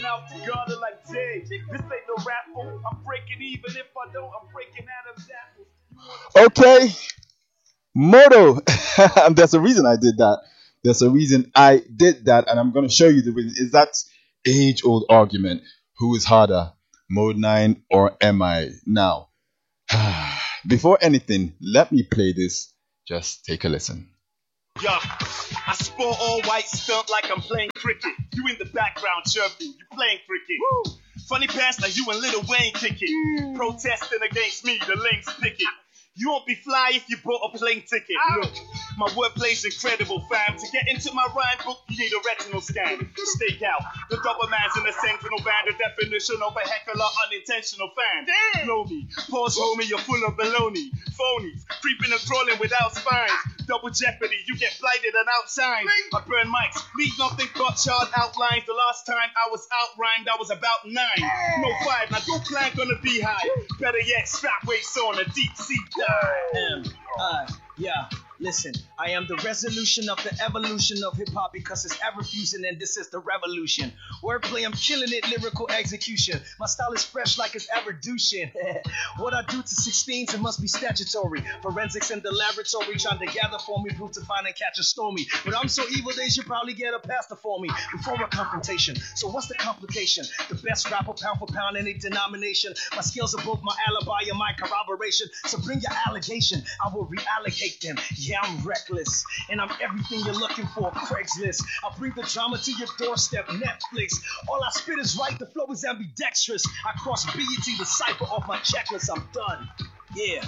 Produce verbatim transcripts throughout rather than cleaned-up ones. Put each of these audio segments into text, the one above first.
out the gutter like Jay. This ain't no raffle. I'm breaking even. If I don't, I'm breaking Adam's apples. Okay, Moto. And there's a reason I did that. There's a reason I did that, and I'm going to show you the reason. Is that age-old argument? Who is harder, Mode nine or M I? Now, before anything, let me play this. Just take a listen. Yeah, I sport all white stunt like I'm playing cricket. You in the background chirping, you playing cricket. Woo. Funny pants like you and Lil Wayne kicking. Mm. Protesting against me, the links picket. You won't be fly if you bought a plane ticket. Ow. Look, my wordplay's incredible, fam. To get into my rhyme book, you need a retinal scan. Stake out. The double man's in the central van. The definition of a heckler, unintentional fan. Damn. Blow me. Pause, homie, you're full of baloney. Phonies. Creeping and crawling without spines. Double jeopardy. You get blighted and outshined. I burn mics. Leave nothing but charred outlines. The last time I was outrhymed, I was about nine. No five. Now go plank on the beehive. Better yet, strap weights on a deep sea dive. M I Yeah, listen, I am the resolution of the evolution of hip-hop because it's ever fusing and this is the revolution. Wordplay, I'm killing it, lyrical execution. My style is fresh like it's ever douching. What I do to sixteens, it must be statutory. Forensics in the laboratory trying to gather for me, proof to find and catch a stormy. But I'm so evil they should probably get a pastor for me before a confrontation. So what's the complication? The best rapper pound for pound any denomination. My skills are both my alibi and my corroboration. So bring your allegation, I will reallocate them. Yeah, I'm reckless, and I'm everything you're looking for. Craigslist, I'll bring the drama to your doorstep. Netflix, all I spit is right, the flow is ambidextrous. I cross B E T, the cipher off my checklist. I'm done. Yeah.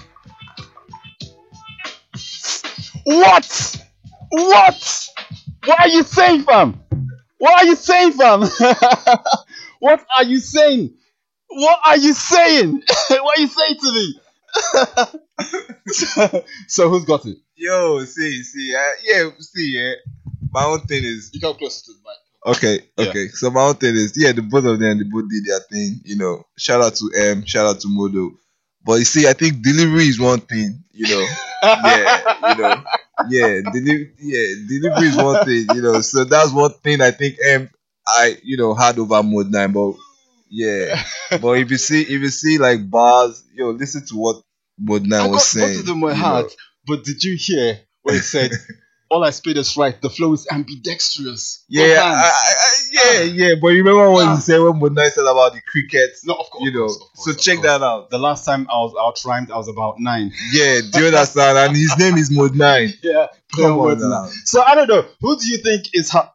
What? What? What are you saying, fam? What are you saying, fam? What are you saying? What are you saying? What are you saying to me? so, so who's got it? Yo, see, see, uh, yeah, see, yeah. My own thing is You come closer to the mic. okay, okay. Yeah. So my own thing is yeah, the both of them, they both did their thing. You know, shout out to M, shout out to Modo. But you see, I think delivery is one thing. You know, yeah, you know, yeah, deli- yeah, delivery is one thing. You know, so that's one thing I think M, I you know had over Mode nine, but. Yeah, but if you see, if you see like bars, yo, listen to what Mode nine I was got saying. both of them were you hard, know. but did you hear what he said? All I spit is right. The flow is ambidextrous. Yeah, Both I, I, hands. I, yeah, yeah. But you remember what Ah. he said when Mode nine said about the crickets? No, of course. You know, of course, of so course, of check course. that out. The last time I was out rhymed, I was about nine. Yeah, do you understand? And his name is Mode nine. Yeah, Come on words now. now. So I don't know. Who do you think is hard?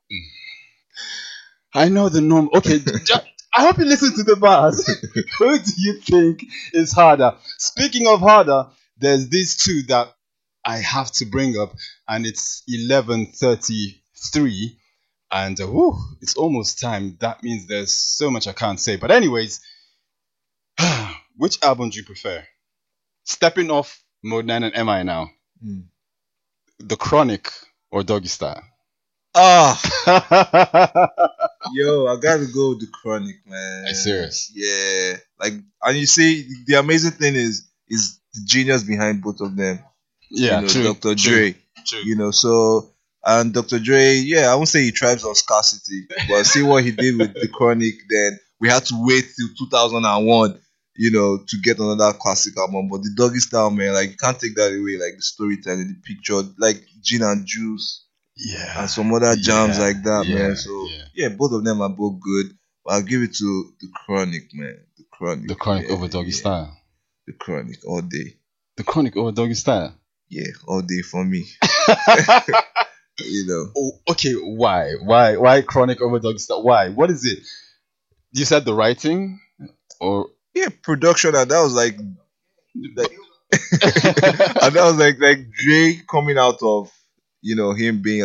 I know the norm. Okay, ju- I hope you listen to the bars. Who do you think is harder? Speaking of harder, there's these two that I have to bring up, and it's eleven thirty-three, and uh, whew, it's almost time. That means there's so much I can't say. But anyways, which album do you prefer? Stepping off Mode nine and M I now. Hmm. The Chronic or Doggy Style? Ah, yo, I gotta go with the Chronic, man. Are you serious? Yeah, like, and you see, the amazing thing is, is the genius behind both of them. Yeah, you know, true. Doctor true, Dre. True. You know, so and Doctor Dre, yeah, I won't say he thrives on scarcity, but see what he did with the Chronic. Then we had to wait till two thousand one, you know, to get another classic album. But the Doggy Style, man, like you can't take that away. Like the storytelling, the picture, like Gin and Juice, Yeah. and some other jams Yeah, like that, yeah, man. So yeah. yeah. both of them are both good. But I'll give it to the Chronic, man. The Chronic. The Chronic yeah, over Doggy yeah. Style. The Chronic all day. The Chronic over Doggy Style. Yeah, all day for me. You know. Oh, okay, why? Why? Why Chronic over Doggy Style? Why? What is it? You said the writing, or Yeah, production, and that was like, like and that was like like Dre coming out of, you know, him being